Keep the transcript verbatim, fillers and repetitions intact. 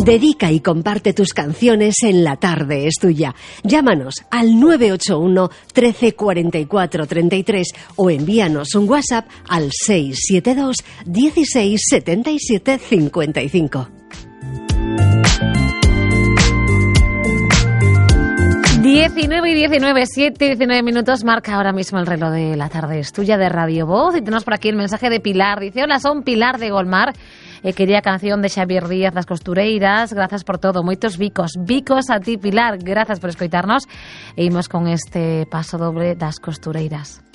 Dedica y comparte tus canciones en La Tarde es Tuya. Llámanos al nueve ocho uno, trece, cuarenta y cuatro, treinta y tres o envíanos un WhatsApp al seis siete dos, dieciséis, setenta y siete, cincuenta y cinco. diecinueve y diecinueve, siete y diecinueve minutos, marca ahora mismo el reloj de La Tarde es Tuya de Radio Voz. Y tenemos por aquí el mensaje de Pilar. Dice: hola, son Pilar de Golmar. Eh, quería canción de Xavier Díaz, Las Costureiras. Gracias por todo, moitos bicos. Bicos a ti, Pilar. Gracias por escoitarnos. E imos con este paso doble das Costureiras.